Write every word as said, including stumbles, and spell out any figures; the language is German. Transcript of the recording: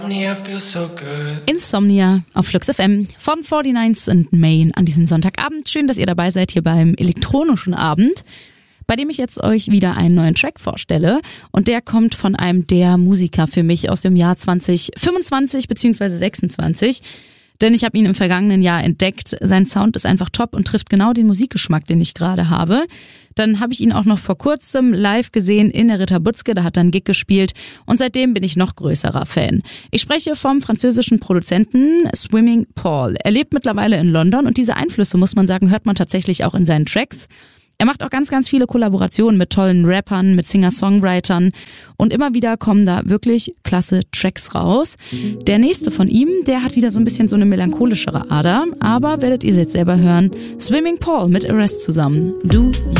Insomnia auf Flux F M von forty-ninth and Main an diesem Sonntagabend. Schön, dass ihr dabei seid hier beim elektronischen Abend, bei dem ich jetzt euch wieder einen neuen Track vorstelle. Und der kommt von einem der Musiker für mich aus dem Jahr zwanzig fünfundzwanzig bzw. sechsundzwanzig. Denn ich habe ihn im vergangenen Jahr entdeckt. Sein Sound ist einfach top und trifft genau den Musikgeschmack, den ich gerade habe. Dann habe ich ihn auch noch vor kurzem live gesehen in der Ritter Butzke. Da hat er einen Gig gespielt und seitdem bin ich noch größerer Fan. Ich spreche vom französischen Produzenten Swimming Paul. Er lebt mittlerweile in London und diese Einflüsse, muss man sagen, hört man tatsächlich auch in seinen Tracks. Er macht auch ganz, ganz viele Kollaborationen mit tollen Rappern, mit Singer-Songwritern und immer wieder kommen da wirklich klasse Tracks raus. Der nächste von ihm, der hat wieder so ein bisschen so eine melancholischere Ader, aber werdet ihr jetzt selber hören. Swimming Paul mit Arrest zusammen. Do